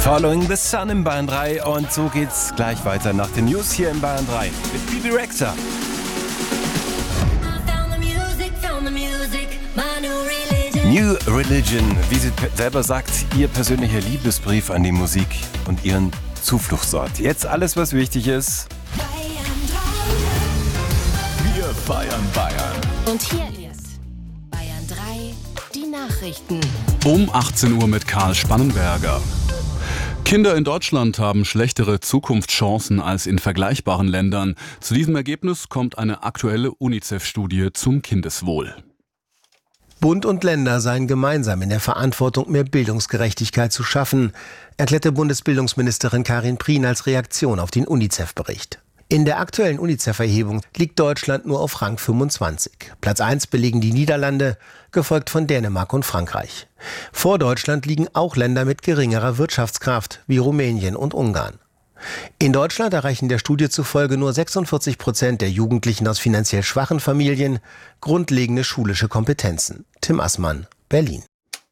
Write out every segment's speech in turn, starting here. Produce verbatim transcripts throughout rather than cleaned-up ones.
Following the Sun in Bayern drei und so geht's gleich weiter nach den News hier in Bayern drei mit Bibi Rexha. New Religion, wie sie selber sagt, ihr persönlicher Liebesbrief an die Musik und ihren Zufluchtsort. Jetzt alles, was wichtig ist. Wir feiern Bayern. Und hier ist Bayern drei, die Nachrichten. Um achtzehn Uhr mit Karl Spannenberger. Kinder in Deutschland haben schlechtere Zukunftschancen als in vergleichbaren Ländern. Zu diesem Ergebnis kommt eine aktuelle UNICEF-Studie zum Kindeswohl. Bund und Länder seien gemeinsam in der Verantwortung, mehr Bildungsgerechtigkeit zu schaffen, erklärte Bundesbildungsministerin Karin Prien als Reaktion auf den UNICEF-Bericht. In der aktuellen UNICEF-Erhebung liegt Deutschland nur auf Rang fünfundzwanzig. Platz eins belegen die Niederlande, gefolgt von Dänemark und Frankreich. Vor Deutschland liegen auch Länder mit geringerer Wirtschaftskraft, wie Rumänien und Ungarn. In Deutschland erreichen der Studie zufolge nur sechsundvierzig Prozent der Jugendlichen aus finanziell schwachen Familien grundlegende schulische Kompetenzen. Tim Assmann, Berlin.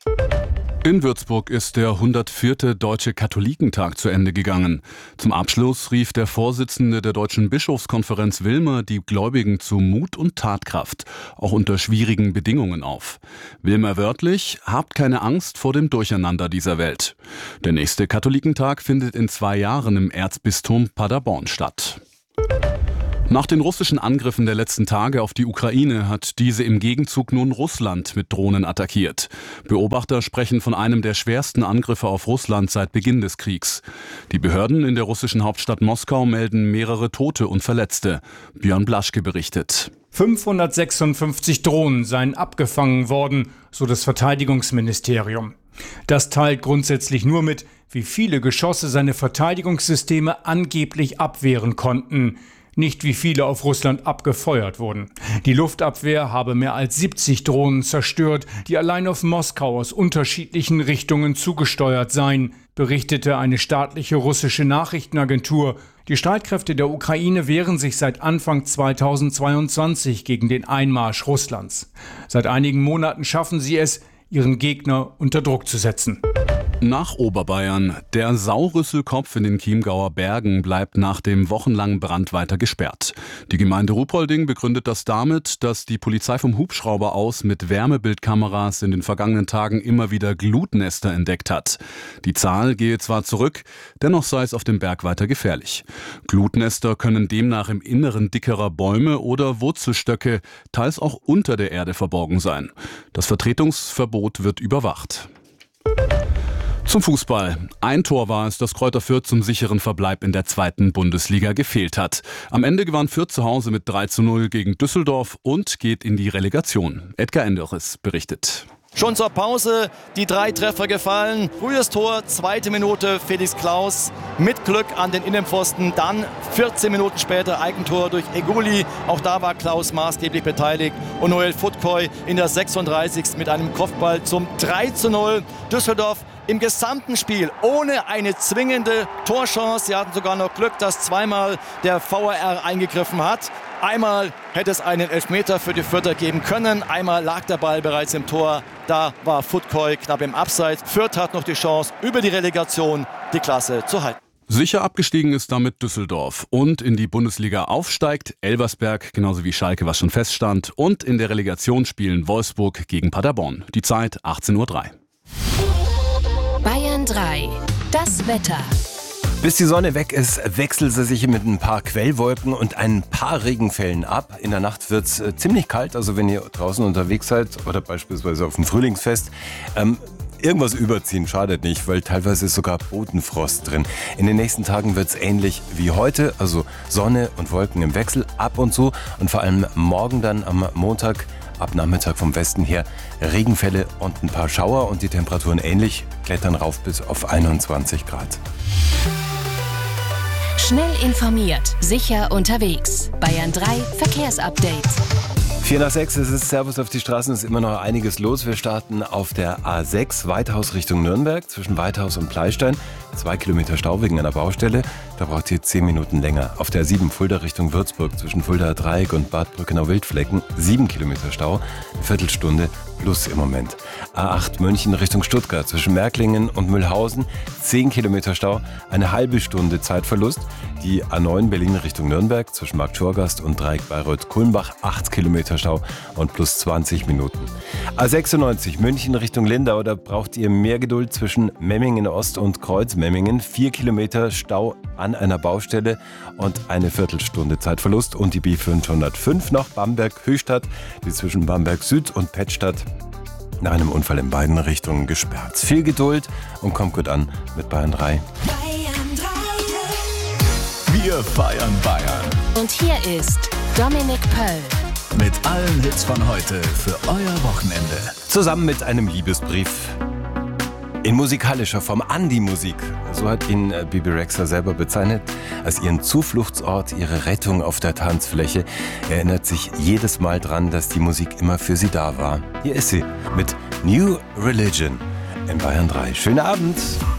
In Würzburg ist der hundertvierte Deutsche Katholikentag zu Ende gegangen. Zum Abschluss rief der Vorsitzende der Deutschen Bischofskonferenz Wilmer die Gläubigen zu Mut und Tatkraft, auch unter schwierigen Bedingungen auf. Wilmer wörtlich: Habt keine Angst vor dem Durcheinander dieser Welt. Der nächste Katholikentag findet in zwei Jahren im Erzbistum Paderborn statt. Nach den russischen Angriffen der letzten Tage auf die Ukraine hat diese im Gegenzug nun Russland mit Drohnen attackiert. Beobachter sprechen von einem der schwersten Angriffe auf Russland seit Beginn des Kriegs. Die Behörden in der russischen Hauptstadt Moskau melden mehrere Tote und Verletzte. Björn Blaschke berichtet. fünfhundertsechsundfünfzig Drohnen seien abgefangen worden, so das Verteidigungsministerium. Das teilt grundsätzlich nur mit, wie viele Geschosse seine Verteidigungssysteme angeblich abwehren konnten. Nicht wie viele auf Russland abgefeuert wurden. Die Luftabwehr habe mehr als siebzig Drohnen zerstört, die allein auf Moskau aus unterschiedlichen Richtungen zugesteuert seien, berichtete eine staatliche russische Nachrichtenagentur. Die Streitkräfte der Ukraine wehren sich seit Anfang zweitausendzweiundzwanzig gegen den Einmarsch Russlands. Seit einigen Monaten schaffen sie es, ihren Gegner unter Druck zu setzen. Nach Oberbayern. Der Saurüsselkopf in den Chiemgauer Bergen bleibt nach dem wochenlangen Brand weiter gesperrt. Die Gemeinde Ruhpolding begründet das damit, dass die Polizei vom Hubschrauber aus mit Wärmebildkameras in den vergangenen Tagen immer wieder Glutnester entdeckt hat. Die Zahl gehe zwar zurück, dennoch sei es auf dem Berg weiter gefährlich. Glutnester können demnach im Inneren dickerer Bäume oder Wurzelstöcke, teils auch unter der Erde verborgen sein. Das Vertretungsverbot wird überwacht. Zum Fußball. Ein Tor war es, das Kräuter Fürth zum sicheren Verbleib in der zweiten Bundesliga gefehlt hat. Am Ende gewann Fürth zu Hause mit drei zu null gegen Düsseldorf und geht in die Relegation. Edgar Enderes berichtet. Schon zur Pause die drei Treffer gefallen. Frühes Tor, zweite Minute Felix Klaus mit Glück an den Innenpfosten. Dann vierzehn Minuten später Eigentor durch Eguli. Auch da war Klaus maßgeblich beteiligt. Und Noel Futkoy in der sechsunddreißigsten mit einem Kopfball zum drei zu null. Düsseldorf im gesamten Spiel ohne eine zwingende Torchance. Sie hatten sogar noch Glück, dass zweimal der V A R eingegriffen hat. Einmal hätte es einen Elfmeter für die Fürther geben können. Einmal lag der Ball bereits im Tor. Da war Futkoy knapp im Abseits. Fürth hat noch die Chance, über die Relegation die Klasse zu halten. Sicher abgestiegen ist damit Düsseldorf und in die Bundesliga aufsteigt Elversberg, genauso wie Schalke, was schon feststand. Und in der Relegation spielen Wolfsburg gegen Paderborn. Die Zeit achtzehn Uhr drei. Bayern drei. Das Wetter. Bis die Sonne weg ist, wechselt sie sich mit ein paar Quellwolken und ein paar Regenfällen ab. In der Nacht wird es äh, ziemlich kalt, also wenn ihr draußen unterwegs seid oder beispielsweise auf dem Frühlingsfest. Ähm, Irgendwas überziehen schadet nicht, weil teilweise ist sogar Bodenfrost drin. In den nächsten Tagen wird es ähnlich wie heute, also Sonne und Wolken im Wechsel ab und zu. Und vor allem morgen dann am Montag, ab Nachmittag vom Westen her, Regenfälle und ein paar Schauer und die Temperaturen ähnlich, klettern rauf bis auf einundzwanzig Grad. Schnell informiert, sicher unterwegs. Bayern drei Verkehrsupdate. vier nach sechs, es ist Servus auf die Straßen, es ist immer noch einiges los. Wir starten auf der A sechs, Weithaus Richtung Nürnberg, zwischen Weithaus und Pleistein. Zwei Kilometer Stau wegen einer Baustelle. Da braucht ihr zehn Minuten länger. Auf der A sieben Fulda Richtung Würzburg zwischen Fuldaer Dreieck und Bad Brückenau-Wildflecken sieben Kilometer Stau, eine Viertelstunde plus im Moment. A acht München Richtung Stuttgart zwischen Märklingen und Mühlhausen zehn Kilometer Stau, eine halbe Stunde Zeitverlust. Die A neun Berlin Richtung Nürnberg zwischen Markt Schorgast und Dreieck Bayreuth-Kulmbach acht Kilometer Stau und plus zwanzig Minuten. A sechsundneunzig München Richtung Lindau, da braucht ihr mehr Geduld zwischen Memmingen Ost und Kreuzmemmingen. vier Kilometer Stau an einer Baustelle und eine Viertelstunde Zeitverlust. Und die B fünfhundertfünf noch Bamberg-Höchstadt, die zwischen Bamberg Süd und Pettstadt nach einem Unfall in beiden Richtungen gesperrt. Viel Geduld und kommt gut an mit Bayern drei. Wir feiern Bayern. Und hier ist Dominik Pöll. Mit allen Hits von heute für euer Wochenende. Zusammen mit einem Liebesbrief. In musikalischer Form an die Musik. So hat ihn Bebe Rexha selber bezeichnet, als ihren Zufluchtsort, ihre Rettung auf der Tanzfläche. Er erinnert sich jedes Mal dran, dass die Musik immer für sie da war. Hier ist sie mit New Religion in Bayern drei. Schönen Abend.